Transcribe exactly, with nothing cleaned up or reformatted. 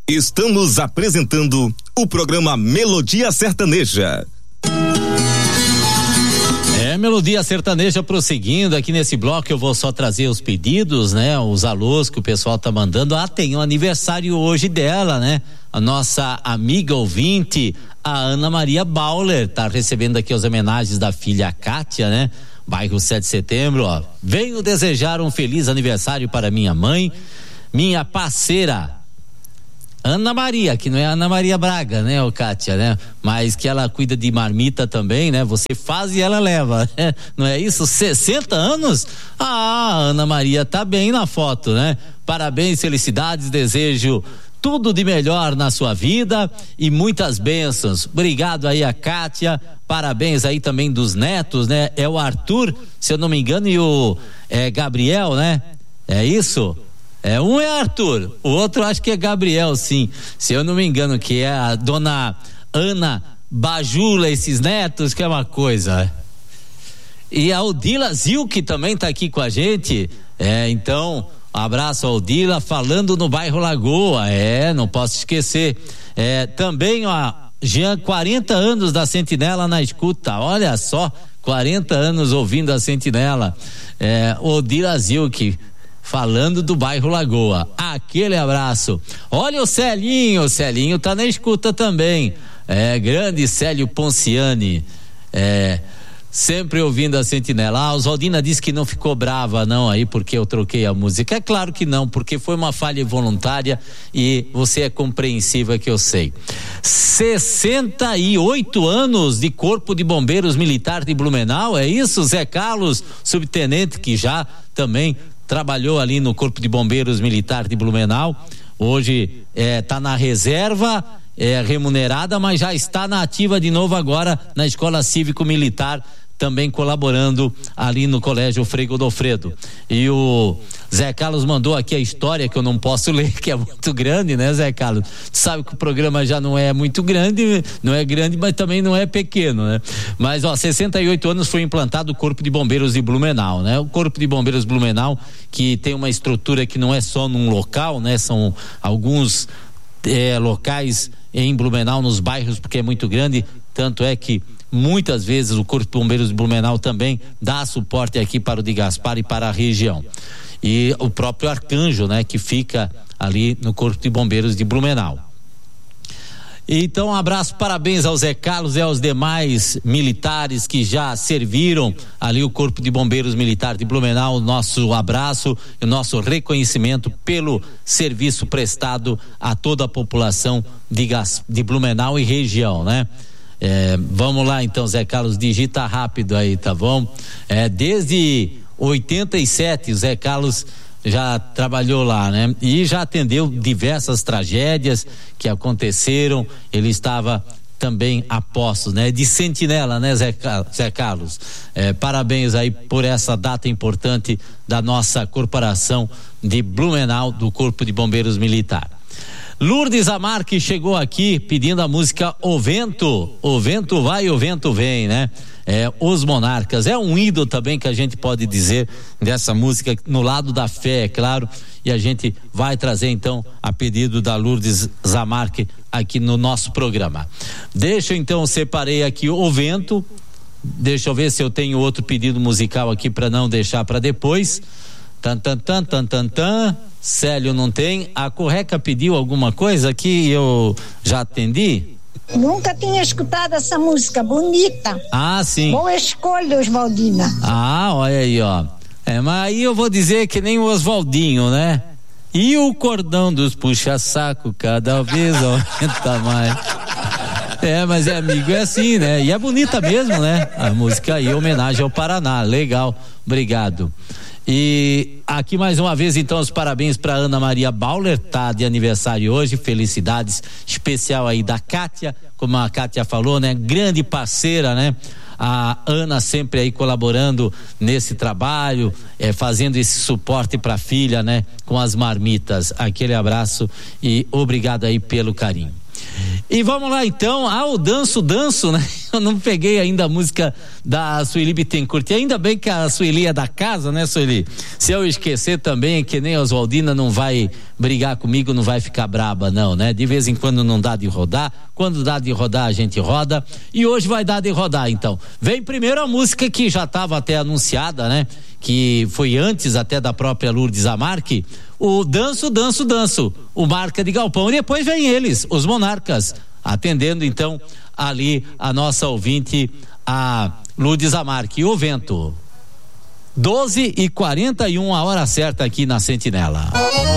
Estamos apresentando o programa Melodia Sertaneja. É, Melodia Sertaneja prosseguindo aqui nesse bloco. Eu vou só trazer os pedidos, né? Os alôs que o pessoal tá mandando. Ah, tem um aniversário hoje dela, né? A nossa amiga ouvinte, a Ana Maria Bauler, tá recebendo aqui as homenagens da filha Kátia, né? Bairro sete de setembro, ó. Venho desejar um feliz aniversário para minha mãe, minha parceira Ana Maria, que não é Ana Maria Braga, né, ô Kátia, né? Mas que ela cuida de marmita também, né? Você faz e ela leva, né? Não é isso? sessenta anos? Ah, Ana Maria tá bem na foto, né? Parabéns, felicidades, desejo tudo de melhor na sua vida e muitas bênçãos. Obrigado aí a Kátia, parabéns aí também dos netos, né? É o Arthur, se eu não me engano, e o é, Gabriel, né? É isso? É, um é Arthur, o outro acho que é Gabriel, sim, se eu não me engano, que é a dona Ana Bajula, esses netos, que é uma coisa. E a Odila Zil, que também tá aqui com a gente, é, então, um abraço a Odila, falando no bairro Lagoa, é, não posso esquecer, é, também, ó, Jean, quarenta anos da Sentinela na escuta, olha só, quarenta anos ouvindo a Sentinela, é, Odila Zil, que falando do bairro Lagoa, aquele abraço. Olha o Celinho, o Celinho tá na escuta também, é, grande Célio Ponciani, é, sempre ouvindo a Sentinela. Ah, a Oswaldina disse que não ficou brava não aí porque eu troquei a música. É claro que não, porque foi uma falha involuntária e você é compreensiva, que eu sei. sessenta e oito anos de Corpo de Bombeiros Militar de Blumenau, é isso? Zé Carlos, subtenente, que já também trabalhou ali no Corpo de Bombeiros Militar de Blumenau, hoje está é, na reserva, é remunerada, mas já está na ativa de novo agora na Escola Cívico-Militar, também colaborando ali no Colégio Frei Godofredo. E o Zé Carlos mandou aqui a história que eu não posso ler, que é muito grande, né, Zé Carlos? Tu sabe que o programa já não é muito grande, não é grande, mas também não é pequeno, né? Mas, ó, sessenta e oito anos foi implantado o Corpo de Bombeiros de Blumenau, né? O Corpo de Bombeiros Blumenau, que tem uma estrutura que não é só num local, né? São alguns é, locais em Blumenau, nos bairros, porque é muito grande, tanto é que muitas vezes o Corpo de Bombeiros de Blumenau também dá suporte aqui para o de Gaspar e para a região. E o próprio Arcanjo, né, que fica ali no Corpo de Bombeiros de Blumenau. Então, um abraço, parabéns ao Zé Carlos e aos demais militares que já serviram ali o Corpo de Bombeiros Militar de Blumenau. Nosso abraço e nosso reconhecimento pelo serviço prestado a toda a população de, Gas, de Blumenau e região, né? É, vamos lá então, Zé Carlos, digita rápido aí, tá bom? É, desde oitenta e sete o Zé Carlos já trabalhou lá, né? E já atendeu diversas tragédias que aconteceram. Ele estava também a postos, né? De sentinela, né, Zé, Zé Carlos? É, parabéns aí por essa data importante da nossa corporação de Blumenau, do Corpo de Bombeiros Militar. Lourdes Amar, que chegou aqui pedindo a música O Vento, o vento vai, o vento vem, né? É, Os Monarcas, é um ídolo também que a gente pode dizer dessa música no lado da fé, é claro, e a gente vai trazer então a pedido da Lourdes Zamarque aqui no nosso programa. Deixa eu então, separei aqui O Vento, deixa eu ver se eu tenho outro pedido musical aqui para não deixar para depois. Tan, tan, tan, tan, tan, tan. Célio não tem. A Correca pediu alguma coisa aqui e eu já atendi? Nunca tinha escutado essa música, bonita. Ah, sim. Boa escolha, Oswaldina. Ah, olha aí, ó. É, mas aí eu vou dizer que nem o Oswaldinho, né? E o cordão dos puxa-saco cada vez aumenta mais. É, mas é amigo, é assim, né? E é bonita mesmo, né? A música aí, homenagem ao Paraná, legal, obrigado. E aqui mais uma vez então os parabéns para Ana Maria Bauler, tá de aniversário hoje, felicidades, especial aí da Kátia, como a Kátia falou, né? Grande parceira, né? A Ana sempre aí colaborando nesse trabalho, é, fazendo esse suporte para a filha, né? Com as marmitas, aquele abraço e obrigado aí pelo carinho. E vamos lá então, ah, o Danço Danço, né? Eu não peguei ainda a música da Sueli Bittencourt, e ainda bem que a Sueli é da casa, né, Sueli? Se eu esquecer também, que nem a Oswaldina não vai brigar comigo, não vai ficar braba não, né? De vez em quando não dá de rodar, quando dá de rodar a gente roda, e hoje vai dar de rodar então. Vem primeiro a música que já estava até anunciada, né? Que foi antes até da própria Lourdes Amarque, o Danço, Danço, Danço, o Marca de Galpão, e depois vem eles, os Monarcas, atendendo então ali a nossa ouvinte, a Lourdes Amarque, o Vento. doze e quarenta e um, a hora certa aqui na Sentinela.